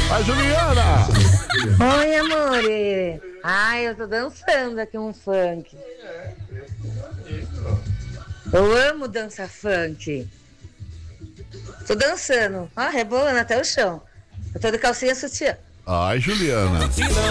Vai, Juliana! Oi, amore. Ai, eu tô dançando aqui um funk. Eu amo dança funk. Tô dançando, ó, rebolando até o chão. Eu tô de calcinha sutiã. Ai, Juliana.